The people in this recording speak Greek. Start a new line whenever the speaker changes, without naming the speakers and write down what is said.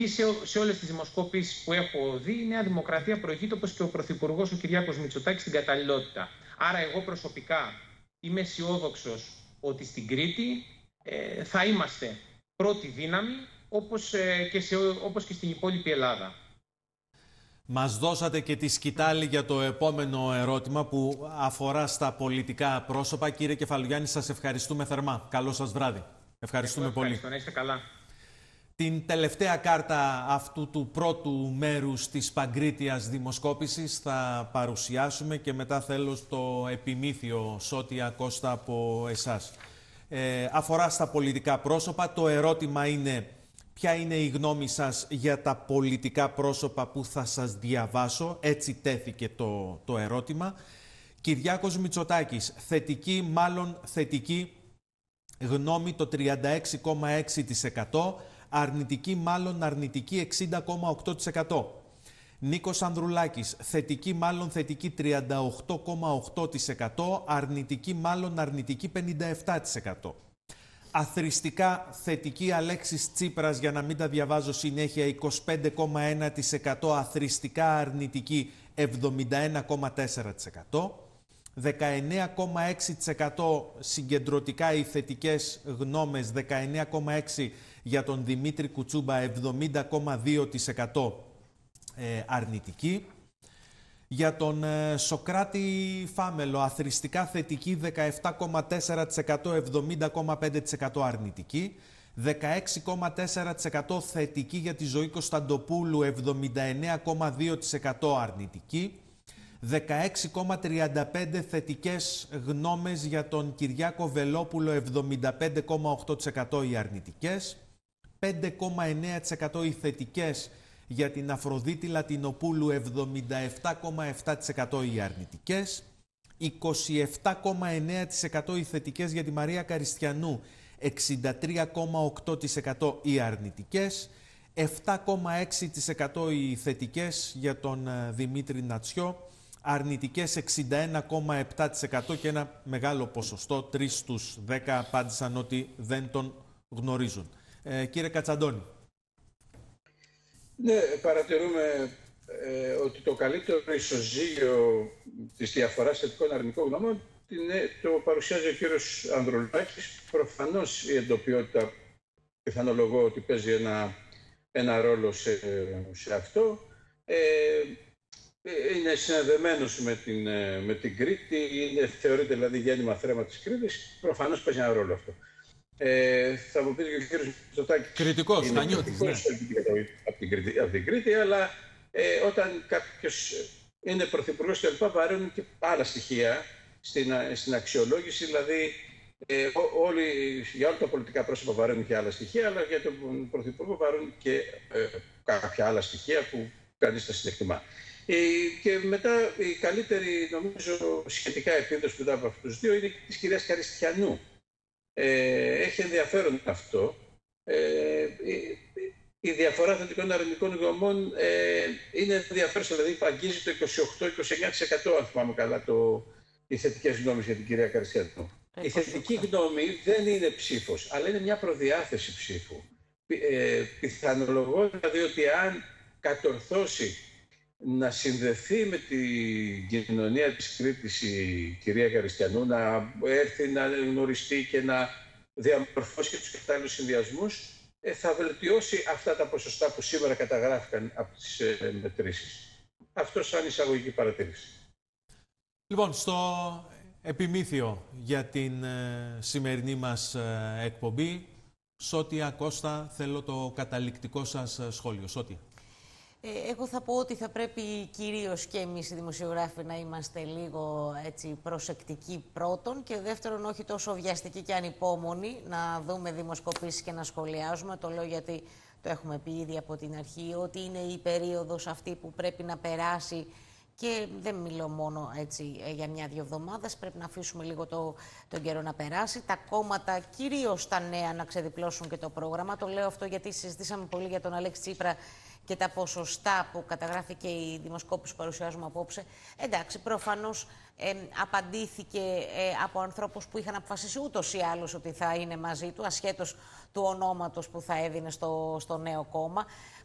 σε όλες τις δημοσκόπησεις που έχω δει, η Νέα Δημοκρατία προηγείται, όπως και ο Πρωθυπουργός ο Κυριάκος Μητσοτάκης, στην καταλληλότητα. Άρα εγώ προσωπικά είμαι αισιόδοξος ότι στην Κρήτη θα είμαστε πρώτη δύναμη, όπως και στην υπόλοιπη Ελλάδα.
Μας δώσατε και τη σκητάλη για το επόμενο ερώτημα που αφορά στα πολιτικά πρόσωπα. Κύριε Κεφαλογιάννη, σας ευχαριστούμε θερμά. Καλό σας βράδυ. Ευχαριστούμε πολύ.
Να είστε καλά.
Την τελευταία κάρτα αυτού του πρώτου μέρους της Παγκρίτιας δημοσκόπησης θα παρουσιάσουμε και μετά θέλω στο επιμήθειο Σώτια Κώστα από εσάς. Αφορά στα πολιτικά πρόσωπα. Το ερώτημα είναι ποια είναι η γνώμη σας για τα πολιτικά πρόσωπα που θα σας διαβάσω. Έτσι τέθηκε το ερώτημα. Κυριάκος Μητσοτάκης, θετική, μάλλον θετική γνώμη το 36,6%. Αρνητική, μάλλον αρνητική 60,8%. Νίκος Ανδρουλάκης, θετική, μάλλον θετική 38,8%. Αρνητική, μάλλον αρνητική 57%. Αθρηστικά θετική Αλέξης Τσίπρας, για να μην τα διαβάζω συνέχεια, 25,1%. Αθρηστικά αρνητική 71,4%. 19,6% συγκεντρωτικά οι θετικές γνώμες, 19,6% για τον Δημήτρη Κουτσούμπα, 70,2% αρνητική. Για τον Σοκράτη Φάμελο, αθρηστικά θετική 17,4%, 70,5% αρνητική. 16,4% θετική για τη Ζωή Κωνσταντοπούλου, 79,2% αρνητική. 16,35% θετικές γνώμες για τον Κυριάκο Βελόπουλο, 75,8% οι αρνητικές. 5,9% οι θετικές για την Αφροδίτη Λατινοπούλου, 77,7% οι αρνητικές. 27,9% οι θετικές για τη Μαρία Καριστιανού, 63,8% οι αρνητικές. 7,6% οι θετικές για τον Δημήτρη Νατσιό, αρνητικές 61,7% και ένα μεγάλο ποσοστό, 3 στους 10 απάντησαν ότι δεν τον γνωρίζουν. Κύριε Κατσαντώνη.
Ναι, παρατηρούμε ότι το καλύτερο ισοζύγιο της διαφοράς θετικών αρνητικών γνώμων το παρουσιάζει ο κύριος Ανδρουλάκης. Προφανώς η εντοπιότητα πιθανολογώ ότι παίζει ένα ρόλο σε αυτό. Είναι συνδεδεμένος με την Κρήτη, θεωρείται δηλαδή γέννημα θρέμα της Κρήτης. Προφανώς παίζει ένα ρόλο αυτό. Θα μου πει και ο κύριος Μητσοτάκης.
Κριτικός, θα νιώθεις, ναι.
Από την Κρήτη, αλλά όταν κάποιος είναι πρωθυπουργός και λοιπά, βαρύνουν και άλλα στοιχεία στην αξιολόγηση. Δηλαδή, για όλα τα πολιτικά πρόσωπα βαρύνουν και άλλα στοιχεία, αλλά για τον πρωθυπουργό βαρύνουν και κάποια άλλα στοιχεία που κανείς τα συνεκτιμά. Και μετά η καλύτερη, νομίζω, σχετικά επίδοση μετά από αυτούς τους δύο είναι της κυρίας Καριστιανού. Έχει ενδιαφέρον αυτό. Η διαφορά θετικών αρνητικών γνωμών είναι ενδιαφέρουσα, δηλαδή αγγίζει το 28-29%, αν θυμάμαι καλά, οι θετικές γνώμες για την κυρία Καριστιανού. Η θετική γνώμη δεν είναι ψήφος, αλλά είναι μια προδιάθεση ψήφου. Πιθανολογώ δηλαδή ότι αν κατορθώσει να συνδεθεί με την κοινωνία της Κρήτης η κυρία Καριστιανού, να έρθει να γνωριστεί και να διαμορφώσει και τους κατάλληλους συνδυασμούς, θα βελτιώσει αυτά τα ποσοστά που σήμερα καταγράφηκαν από τις μετρήσεις. Αυτό σαν εισαγωγική παρατήρηση.
Λοιπόν, στο επιμήθειο για την σημερινή μας εκπομπή, Σώτια Κώστα, θέλω το καταληκτικό σας σχόλιο. Σώτια.
Εγώ θα πω ότι θα πρέπει κυρίως και εμείς οι δημοσιογράφοι να είμαστε λίγο έτσι προσεκτικοί πρώτον και δεύτερον όχι τόσο βιαστικοί και ανυπόμονοι να δούμε δημοσκοπήσεις και να σχολιάζουμε. Το λέω γιατί το έχουμε πει ήδη από την αρχή ότι είναι η περίοδος αυτή που πρέπει να περάσει και δεν μιλώ μόνο έτσι για μια-δυο εβδομάδες, πρέπει να αφήσουμε λίγο τον καιρό να περάσει. Τα κόμματα, κυρίως τα νέα, να ξεδιπλώσουν και το πρόγραμμα. Το λέω αυτό γιατί συζητήσαμε πολύ για τον Αλέξη Τσίπρα και τα ποσοστά που καταγράφει και η δημοσκόπηση που παρουσιάζουμε απόψε. Εντάξει, προφανώς απαντήθηκε από ανθρώπους που είχαν αποφασίσει ούτως ή άλλως ότι θα είναι μαζί του, ασχέτως του ονόματος που θα έδινε στο νέο κόμμα.